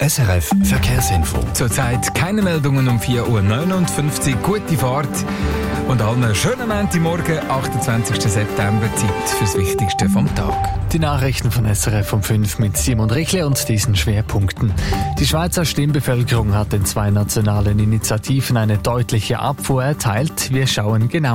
SRF Verkehrsinfo. Zurzeit keine Meldungen um 4.59 Uhr. Gute Fahrt und allen schönen Montagmorgen, 28. September, Zeit fürs Wichtigste vom Tag. Die Nachrichten von SRF um 5 mit Simon Richle und diesen Schwerpunkten. Die Schweizer Stimmbevölkerung hat den 2 nationalen Initiativen eine deutliche Abfuhr erteilt. Wir schauen genau